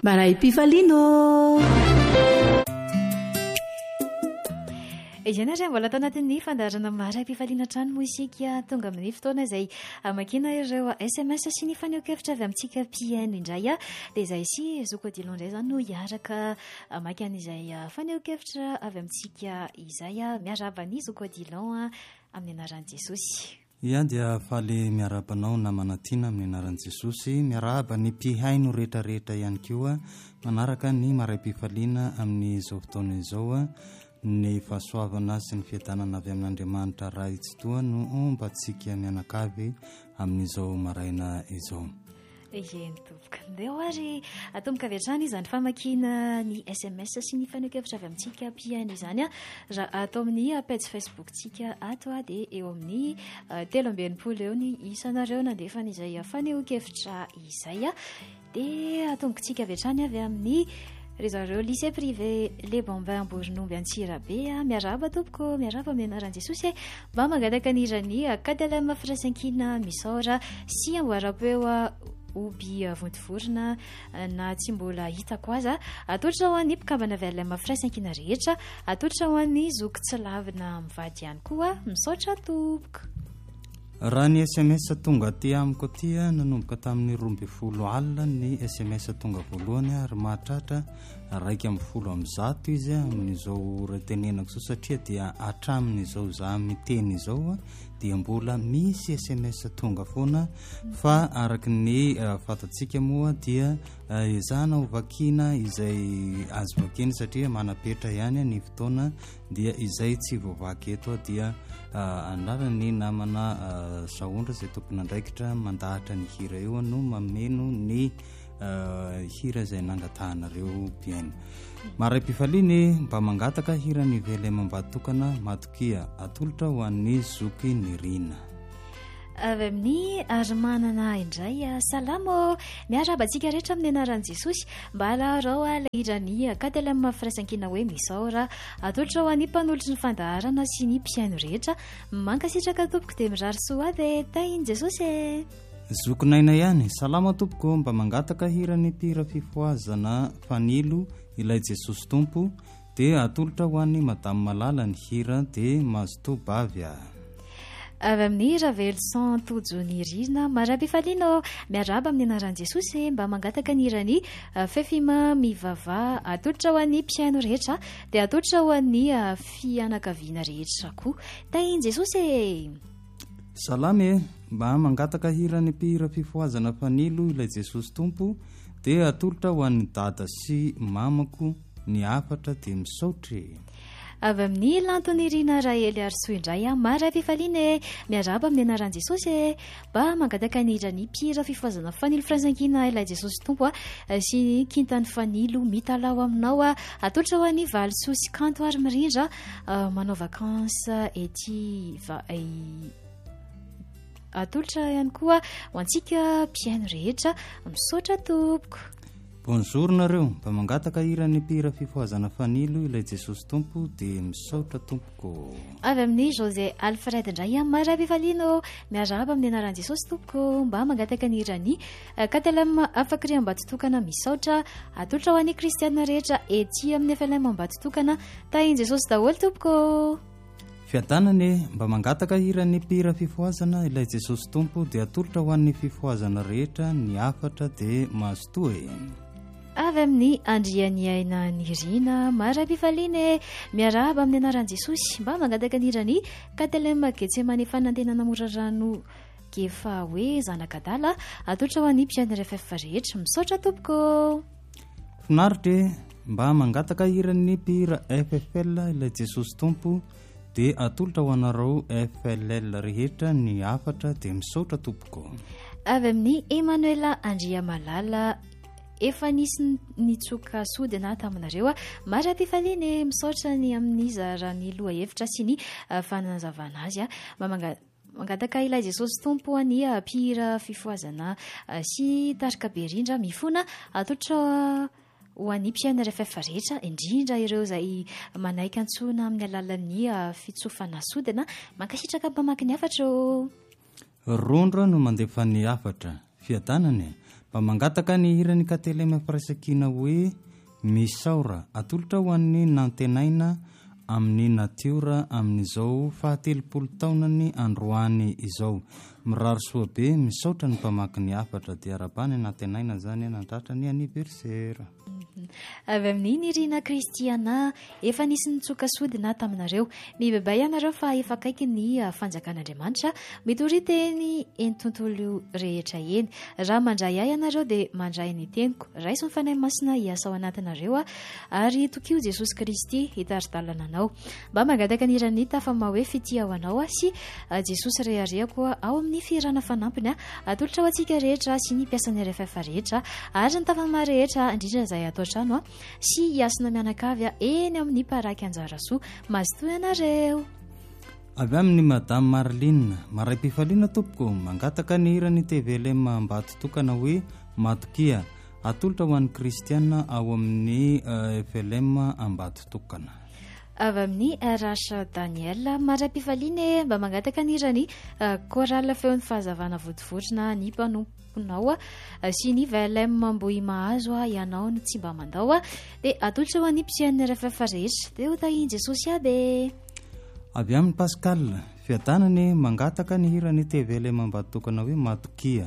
Maray Pifalino. Izany ary mbola tao anatin'ny fandaharana Maray Pifalina trano moa isika tonga amin'ny fotoana izay makina ireo SMS sy ny faneho-kevitra avy amintsika PN indray dia izay sy zokodilon indray izany no hiaraka makina izay faneho-kevitra avy amintsika izay miaraba ny zokodilon amin'ny anaran'i Jesosy. Ia dia faly miarabanao namana tiana amin'ny anaran'i Jesosy, miaraba ny mpihaino rehetrarehetra ihany koa manaraka ny Maray Pifalina amin'izao fotoana izao ny fahasoavana sy ny fiadanana avy amin'Andriamanitra ray tsy toa no ombantsika mianakavy amin'izao maraina izao. Eny toboka ndeo ary atomboka avy hatrany izany famakina ny SMS sy ny faneho-kevitra avy amintsika PN izany raha atao amin'ny page Facebook-tsika ato dia eo amin'ny 13 eo ny isanareo nandefa izay faneho-kevitra izay dia atombokantsika avy hatrany avy amin'ny rezareo lycée privé Le Bambin Bourinomby Antsirabe miaraba tompoko miaraba amin'ny anaran'i Jesosy mba mangataka nirany KTLM firaisankina misaora sy amboara-peo oby vontovorona na tsy mbola hitako aza atotra ho an'ny mpikambana avy LM firaisankina rehetra atotra ho an'ny zoky tsy lavina mivady ihany koa misaotra tompoko. Raha ny SMS tonga aty amiko aty nanomboka tamin'ny 12 alina ny SMS tonga voalohany ary mahatratra 110 izy amin'izao retenenako zao satria dia hatramin'izao za miteny izao dia mbola misy SMS tonga foana fa araky ny fatatsika moa dia izana ho vakina izay azo vakina satria manapetra ihany ny fotoana dia izay tsy voavaky eto dia anarany namana saondra izay tompona andraikitra mandahatra ny hira eo no mameno ny hira izay nangatahanareo piaino. Maray Pifaliny mba mangataka hira ny VLM Ambatokana Matokia atolotra ho an'ny zoky ny rina. Avy amin'ny arymanana indray salamo miaraba antsika rehetra amin'ny anaran'i Jesosy mba alarao ilay KTLM firaisankina hoe misaora atolotra ho an'ny mpanolotry ny fandaharana sy ny mpiaino rehetra mankasitraka tompoko dia mirary soa dia tainy Jesosy. Zokonaina ihany salama tompoko mba mangataka hira ny mpira fifoazana fanilo ilay Jesosy tompo dia atolotra ho an'ny madamo malala ny hira dia mazoto bavy avy amin'ny Ravelson Tojony Rina Maray Pifalino miaraba amin'ny anaran'i Jesosy mba mangataka ny hirany fefima mivava atolotra ho an'ny mpiaino rehetra dia atolotra ho an'ny fianakaviana rehetra koa tainy Jesosy. Salame mba mangataka hira ny mpira fifoazana fanilo ilay Jesosy tompo dia atolotra ho an'ny dada sy mamako ny afatra dia misaotry. Avy amin'ny lantony Rina Raely Arsoa indray Maray Pifalina miaraba amin'ny anaran'i Jesosy mba mangataka ny hirany mpira fifoazana fanilo firaisankina ilay Jesosy tompo sy kintany fanilo mitalao aminao atolotra ho an'ny valisoa sy kanto ary mirindra manao vakansa ety atolotra ihany koa ho antsika mpiaino rehetra misaotra tompoko. Bonjour nareo mba mangataka hira ny mpira fifoazana fanilo ilay Jesosy tompo dia misaotra tompoko. Avy amin'ny José Alfred indray Maray Pifalino miaraba amin'ny anaran'i Jesosy tompoko mba mangataka ny hirany KTLM Afakry Ambatotokana misaotra atolotra ho an'ny kristiana rehetra ety amin'ny FLM Ambatotokana tainy Jesosy daholo tompoko. Fiadanany mba mangataka hira ny mpira fifoazana ilay Jesosy tompo dia atolotra ho an'ny fifoazana rehetra ny afatra dia mazotoe. Avy amin'ny Andriany Aina ny Rina Maray Pifalina miaraba amin'ny anaran'i Jesosy mba mangataka ny hirany KTLM Getsemane fanantenana morarano gefa hoe zanakadala atolotra ho an'ny mpiaino RFF rehetra misaotra tompoko. Finaritra mba mangataka hirany mpira FFL ilay Jesosy tompo dia atolotra ho anareo FLL rehetra ny afatra dia misaotra tompoko. Avy amin'ny Emmanuela Andria Malala efa nisy nitsoka sody na taminareo Maray Pifalina misaotra ny amin'ny zarany loha hevitra sy ny fanazavana azy mangataka ilay Jesosy tompo ny mpira fifoazana sy tarika be rindra mifona atolotra ho an'ny mpiaino RFF rehetra indrindra ireo izay manaiky antsona amin'ny alalan'ny fitsofana sodina mankasitraka mpamaky ny afatra. Rondra no mandefa ny afatra fiadanany mba mangataka ny hirany katelema firaisakina hoe misaora atolotra ho an'ny nantenaina amin'ny natiora amin'izao 70 taonany androany izao. Mirary soa be misaotra ny mpamaky ny afatra dia arabany nantenaina zany nandratra ny anniversaire. Avy amin'iny irina kristiana efa nisy nitsoka sodina taminareo mibebay ianareo fa efa kaiky ny fanjakan'Andriamanitra mitoriteny eny tontolo rehetra eny. Raha mandray ahy ianareo dia mandray ny teniko raiso ny fanahy masina hiasa ao anatinareo ary tokio Jesosy Kristy hitaridalana anao. Mba mangataka ny irany tafama hoe fitia ao anao sy Jesosy rehareako ao amin'ny firana fanampiny atolotra ho antsika rehetra sy ny mpiasan'ny RFF rehetra ary ny tafama rehetra indrindra izay atao trano sy hiasina mianakavy eny amin'ny paraky Anjarasoa mazotoa ianareo. Avy amin'ny Madame Marlene Maray-Pifaliana tompoko mangataka ny hirany TVLM Ambato tokana hoe Matokia atolotra ho an'ny kristiana ao amin'ny FLM Ambato tokana. Avy amin'ny RH Daniel Maray-Pifaliana mba mangataka ny hirany korala feon'ny fahazavana vodivodrina ny mpanomponao sy ny VLM Mambohy Mahazo ianao no tsy mba mandao dia atolotra ho an'ny mpian'ny RFF rehetra dia ho tahian Jesosy aby. Avy amin'ny Pascal fiadanany mangataka ny hirany TVLM Ambato tokana hoe Matokia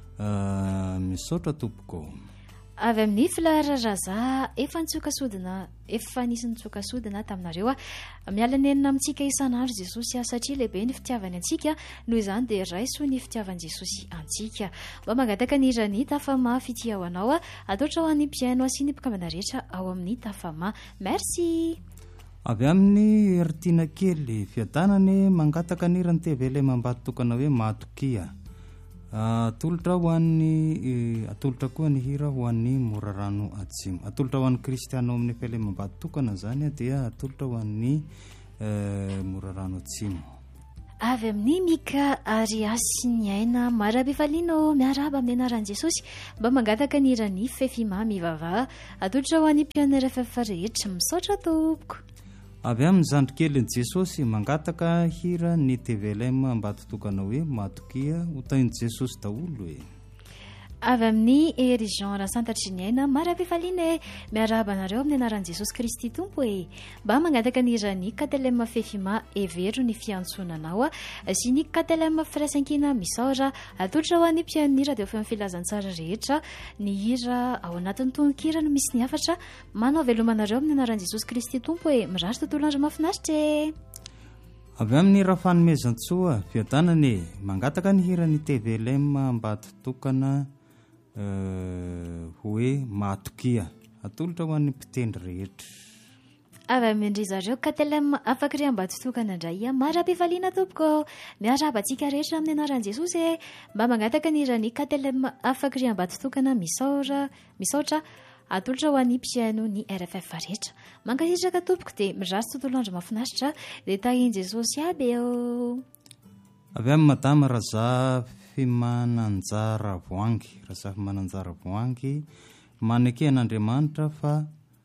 misaotra tompoko. Avy amin'ny Filara Raza efa nisy nitsoka sodina taminareo miala nenina amintsika isan'andro Jesosy satria lehibe ny fitiavany antsika noho izany dia raiso ny fitiavan'i Jesosy antsika. Mba mangataka ny hirany tafama fitia ao anao atolotra ho an'ny mpiaino sy ny mpikambana rehetra ao amin'ny tafama. Merci. Avy amin'ny Ertina kely fiadanany mangataka ny hirany TVLM Ambato tokana hoe Matokia atolotra ho an'ny atolotra koa ny hira ho an'ny Morarano Atsimo. Atolotra ho an'ny kristiana amin'ny FLM Ambato tokana zany dia atolotra ho an'ny Morarano Atsimo. Avy amin'ny Mika Ariasy ny aina Maray-Pifaliana miaraba amin'ny anaran'i Jesosy mba mangataka ny hirany Fefima mivava atolotra ho an'ny mpian'ny RFF rehetra misaotra tompoko. Avy amin'ny zandrikely ny Jesosy mangataka hira ny TVLM Ambato tokana hoe Matokia ho tahian Jesosy daholo e. Avy amin'ny Erigeon Rasantatry ny aina Maray-Pifaliana miaraba anareo amin'ny anaran'i Jesosy Kristy tompo e. Mba mangataka ny hirany Katelema Fefima Evero ny fiantsonanao sy ny Katelema Firaisankina misaora atolotra ho an'ny mpian'ny radio feon'ny filazantsara rehetra ny hira ao anatin'ny tononkira no misy ny afatra manao velomanareo amin'ny anaran'i Jesosy Kristy tompo e. Mirary tontolo andro mahafinaritra e. Avy amin'ny Rafany Mezantsoa fiadanany mangataka ny hirany TVLM Ambato tokana hoe Matokia atolotra ho an'ny mpitendry rehetra. Avy amin'ny zareo Katelema afaka ry Ambato tokana indray Maray-Pifaliana tompoko miaraba antsika rehetra amin'ny anaran'i Jesosy mba mangataka ny hirany Katelema afaka ry Ambato tokana misaotra atolotra ho an'ny mpiaino ny RFF rehetra. Mankasitraka tompoko dia mirary tontolo andro mahafinaritra dia tahian Jesosy aby eo. Avy amin'ny Madame Raza Fimananjara Voangy maneke an'Andriamanitra fa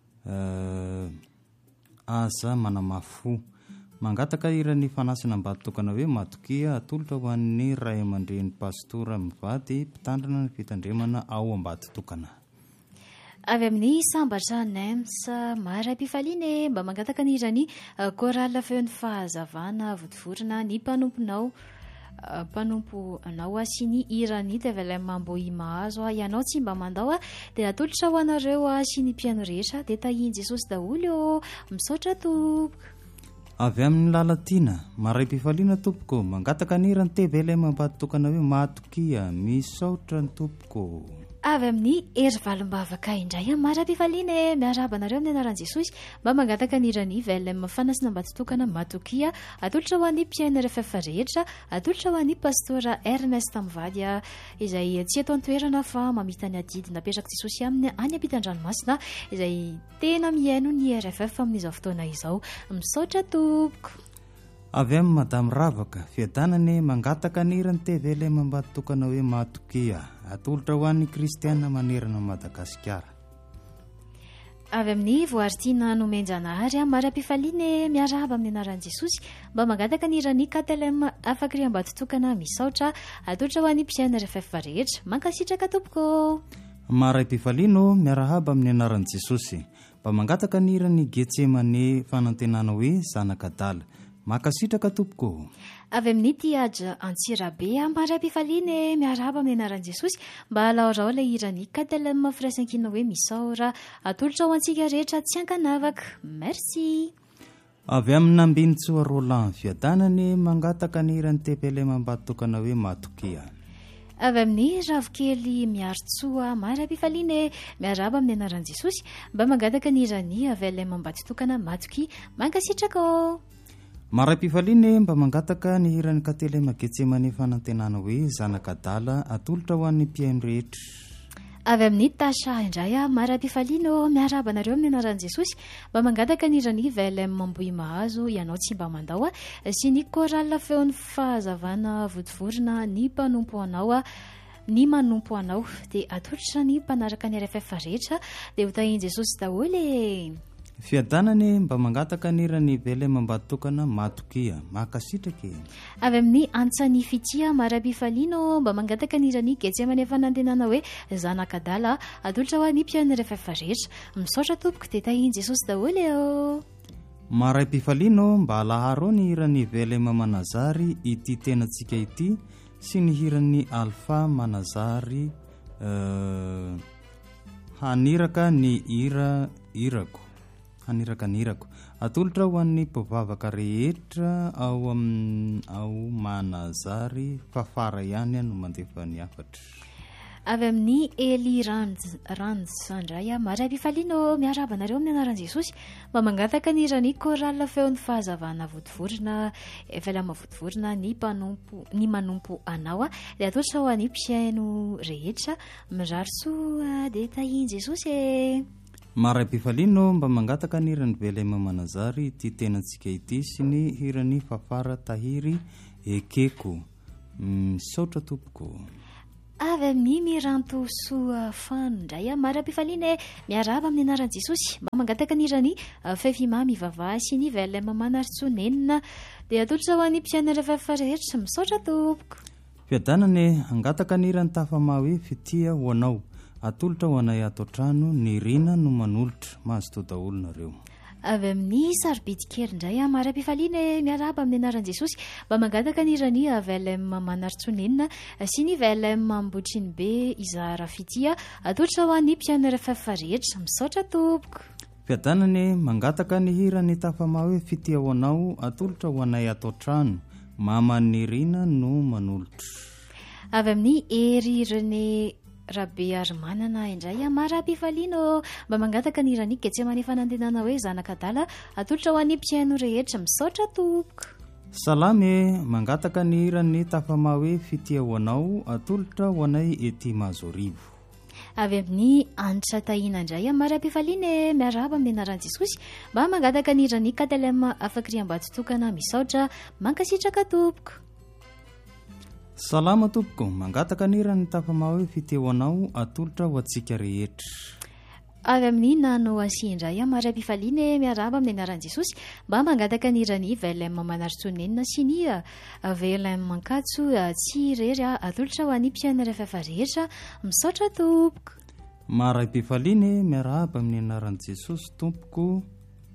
aza manamafo mangataka hirany fanasina Ambato tokana hoe Matokia atolotra ho an'ny ray aman-dreny pastora mivady mpitandrina ny fitandremana ao Ambato tokana. Avy amin'ny Sambatra Nems Maray-Pifaliana mba mangataka ny hirany korala feon'ny fahazavana vodivorina ny mpanomponao sy ny hirany TVLM Mambohy Mahazo ianao tsy mba mandao dia atolotra ho anareo sy ny mpiano rehetra dia tahian Jesosy daholo misaotra tompoko. Avy amin'ny Lalatina Maray-Pifaliana tompoko mangataka ny hirany TVLM Ambato tokana hoe Matokia misaotra ny tompoko. Avy amin'ny Hery Valim-bavaka indray Maray-Pifaliana miaraba anareo amin'ny anaran'i Jesosy mba mangataka ny hirany VLM fanasina Ambato tokana Matokia atolotra ho an'ny mpian'ny RFF rehetra atolotra ho an'ny pastora Ernest Mivady izay tsy eto an-toerana fa mamita ny adidy napetraka Jesosy amin'ny any ampitan-dranomasina izay tena miaino ny RFF amin'izao fotoana izao misaotra tompoko. Avy amin'ny Madame Ravaka fiadanany mangataka ny hirany TVLM Ambato tokana hoe Matokia atolotra ho an'ny kristiana manerana Madagasikara. avy amin'ny voaritiana nomenjanahary mara-pifaliany miarahaba amin'ny anaran'i Jesosy mba mangataka ny irany KTLM afaka riam-batotokana misaotra atolotra ho any mpiaina rehefa rehetra mankasitraka tompoko. Maray-pifaliano miarahaba amin'ny anaran'i Jesosy mba mangataka ny irany Getsemane fanantenana hoe zanaka adala mankasitraka tompoko. Avy amin'ny tiaja Antsirabe maray-pifaliany miarahaba amin'ny anaran'i Jesosy mba alaorao ilay irany KTLM firaisan-kina hoe misaora atolotra ho antsika rehetra tsy ankanavaka. Merci. Avy amin'ny Nambinitsoa Roland Viadanany mangataka ny irany TPLM ambatokana hoe Matokia. Avy amin'ny Ravokely Miarotsoa maray-pifaliany miarahaba amin'ny anaran'i Jesosy mba mangataka ny irany AVLM ambatokana Matokia mankasitraka. Maray-pifaliany mba mangataka ny hirany KTLM Getsemane fanantenana hoe zanaka adala atolotra ho an'ny mpiaino rehetra. Avy amin'ny Tasha indray maray-pifaliany miarahaba anareo amin'ny anaran'i Jesosy mba mangataka ny irany VLM Mambohy Mahazo ianao tsy mba mandao sy ny korala feon'ny fahazavana vodivorona ny mpanompo anao ny manompo anao dia atolotra ny mpanaraka ny RFF rehetra dia hotahian Jesosy daholo. Fiadanany mba mangataka ny irany VLM ambatokana Matokia makasitraka. Avy amin'ny Antsany Fitia maray-pifaliany mba mangataka ny irany Getsemane fanantenana hoe zanaka adala atolotra ho any mpiaino RFF rehetra misaotra tompoko dia tahian Jesosy daholo. Maray-pifaliano mba alaharo ny irany VLM Manazary ity tenantsika ity sy ny hirany Alpha Manazary haniraka ny irako haniraka ny irako atolotra ho an'ny mpivavaka rehetra ao Manazary fafara ihany no mandefa ny afatra. Avy amin'ny Eli Randsandray maray-pifaliany miarahaba anareo amin'ny anaran'i Jesosy mba mangataka ny irany korala feon'ny fahazavana vodivorona VLM vodivorona ny manompo anao dia atolotra ho any mpiaino rehetra mirarotsoa dia tahian Jesosy. Maray-pifaliano mba mangataka ny irany VLM Manazary ity tenantsika ity sy ny hirany fafara tahiry ekeko misaotra tompoko. Avy amin'ny Miranto Soa Fano indray maray-pifaliany miarahaba amin'ny anaran'i Jesosy mba mangataka ny irany fefimamy vavaha sy ny VLM Manaritsonenina dia atolotra ho any mpiaino RFF rehetra misaotra tompoko. Fiadanany angataka ny irany tafama hoe fitia ho anao atolotra ho anay ato trano ny rina no manolotra mahazo to daholo nareo. Avy amin'ny Sarobidy kely indray maray-pifaliany miarahaba amin'ny anaran'i Jesosy mba mangataka ny irany VLM Manaritsonenina sy ny VLM Ambotriny be Izahara Fitia atolotra ho any mpiaino RFF rehetra misaotra tompoko. Fiadanany mangataka ny hirany tafama hoe fitia ho anao atolotra ho anay ato trano maman'ny rina no manolotra. Avy amin'ny Ery René Rabe Arimanana indray maray-pifaliany mba mangataka ny irany Getsemane fanantenana hoe zanaka adala atolotra ho any mpiaino rehetra misaotra tompoko. Salamy mangataka ny irany tafama hoe fitia ho anao atolotra ho anay ety Mazorivo. Avy amin'ny Anitra Tahina indray maray-pifaliany miarahaba amin'ny anaran'i Jesosy mba mangataka ny irany KTLM afaka riam-batotokana misaotra mankasitraka tompoko. Salama tompoko mangataka ny irany tafama hoe fitia ho anao atolotra ho antsika rehetra. Avy amin'ny Nano Asi indray maray-pifaliany miarahaba amin'ny anaran'i Jesosy mba mangataka ny irany VLM Manaritsonenina sy ny VLM Mankatso tsy irery atolotra ho any mpiaino RFF rehetra misaotra tompoko. Maray-pifaliany miarahaba amin'ny anaran'i Jesosy tompoko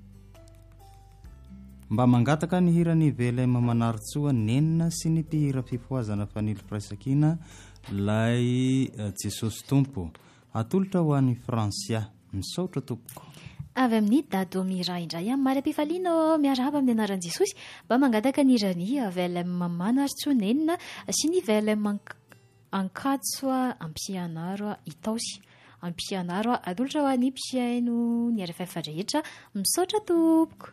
mba mangataka ny hirany VLM Manaritsoa nenina sy ny mpihira fifoazana fanilo firaisakina lay Jesosy tompo atolotra ho an'ny Fransia misaotra tompoko. Avy amin'ny Dadomira indray maray-pifaliany miarahaba amin'ny anaran'i Jesosy mba mangataka ny irany VLM Manaritsonenina sy ny VLM Ankatso ampianaro Itaosy ampianaro atolotra ho an'ny mpiaino ny RFF rehetra misaotra tompoko.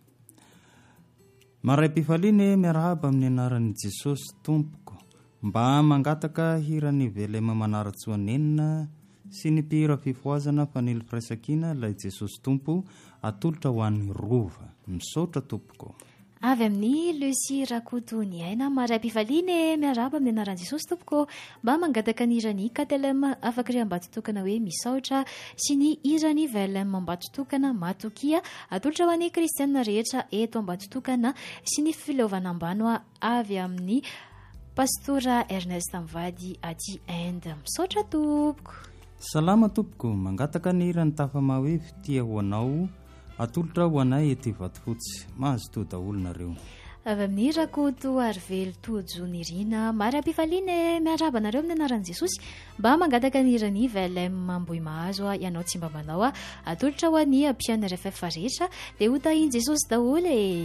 Maray-pifaliany miarahaba amin'ny anaran'i Jesosy tompoko mba mangataka hirany VLM Manaritsonenina sy ny mpihira fifoazana fanilo firaisakina lay Jesosy tompo atolotra ho an'ny rova misaotra tompoko. avy amin'ny Lucie Rakotony aina maray-pivaliany miaraba amin'ny anaran'i Jesosy tompoko mba mangataka ny irany KTLM afaka ry ambatotokana hoe misaotra sy ny irany VLM ambatotokana matokia atolotra ho an'ny kristianina rehetra eto ambatotokana sy ny filovana ambano avy amin'ny pastora Ernest Mivady aty Inde misaotra tompoko. Salama tompoko, mangataka ny irany tafama hoe fitia ho anao atolotra ho anay ety Vatofotsy mahazo to daholo nareo. Avy amin'ny Rakoto Arvelo Tojo Nirina maray-pivaliany miaraba nareo amin'ny anaran'i Jesosy mba mangataka ny irany VLM Ambohimahazo ianao tsy mba manao atolotra ho an'ny mpiana RFF rehetra dia ho tahian Jesosy daholo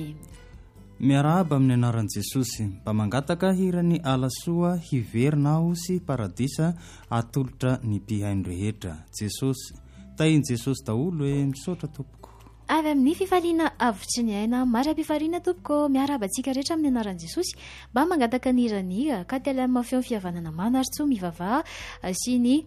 miaraba amin'ny anaran'i Jesosy mba mangataka irany alasoa hiverinao sy paradisa atolotra ny mpihaino rehetra Jesosy tahian Jesosy daholo misaotra tompoko. Avy amin'ny fifaliana avotry ny aina maray-pivaliana tompoko miaraba antsika rehetra amin'ny anaran'i Jesosy mba mangataka ny irany KTLM feo fihavanana manarotso mivavaha sy ny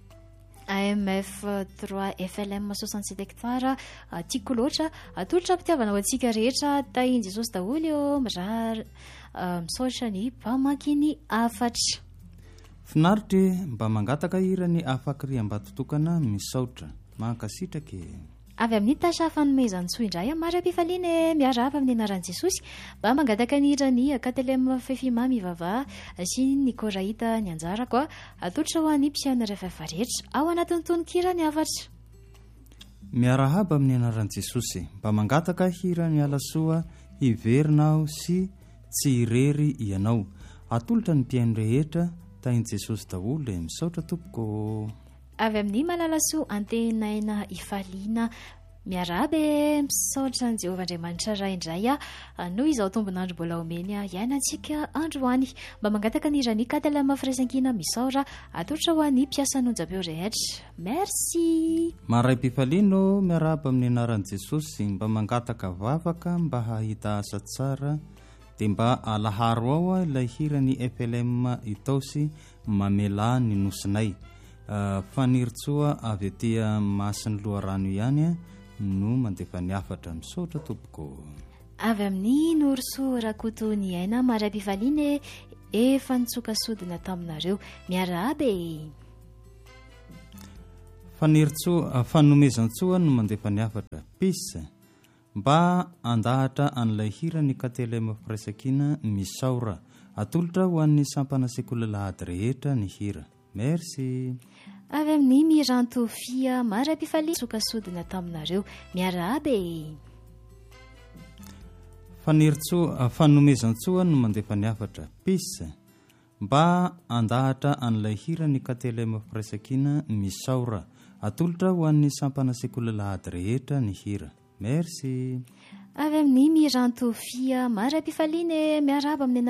AMF 3 FLM 67 hectares tiako loatra atolotra mpitiavana ho antsika rehetra tahian Jesosy daholo eo mirary misaotra ny mpamakiny afatra. Finaritra mba mangataka irany afaka ry ambatotokana misaotra mankasitraka avy amin'ny tasha fanomezany soa indray maray-pivaliany miaraba amin'ny anaran'i Jesosy mba mangataka ny irany KTLM fefima mivavaha sy ny koraita ny anjarako atolotra ho an'ny mpiana RFF rehetra ao anatin'ny tononkira ny afatra. Miarahaba amin'ny anaran'i Jesosy mba mangataka irany alasoa hiverinao sy tsy irery ianao atolotra ny mpiaino rehetra tahian Jesosy daholo misaotra tompoko. Avy amin'ny malalasoa antenaina ifaliana miaraba misaotra ny Jehovah Andriamanitra ray indray noho izao tombonandro mbola omeny iainantsika androany mba mangataka ny irany KTLM firaisankina misaora atolotra ho an'ny mpiasa nonjabeo rehetra. Merci. Maray-pifaliano miaraba amin'ny anaran'i Jesosy mba mangataka vavaka mba hahita asa tsara dia mba alaharo ao ilay hirany FLM Itaosy mamela ny nosinay faniritsoa avy aty masin'ny loharano ihany no mandefa ny afatra misaotra tompoko. Avy amin'ny Noroso Rakotony aina maray-pivaliany efa nitsoka sodina taminareo miaraba faniritsoa fanomezantsoa no mandefa ny afatra pisa mba andahatra an'ilay hirany KTLM firaisankina misaora atolotra ho an'ny sampana sekolalahady rehetra ny hira. Merci. Avy amin'ny Mirantofia maray-pivaliany tsoka sodina taminareo miaraba faniritsoa fanomezantsoa no mandefa ny afatra pisa mba andahatra an'ilay hirany KTLM firaisankina misaora atolotra ho an'ny sampana sekolalahady rehetra ny hira. Merci. Avy amin'ny Mirantofia maray-pivaliany miaraba amin'ny